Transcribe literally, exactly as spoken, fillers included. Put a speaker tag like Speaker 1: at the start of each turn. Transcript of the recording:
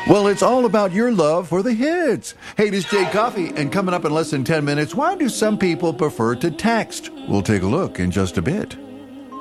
Speaker 1: Well, it's all about your love for the hits. Hey, this is Jay Coffee, and coming up in less than ten minutes, why do some people prefer to text? We'll take a look in just a bit.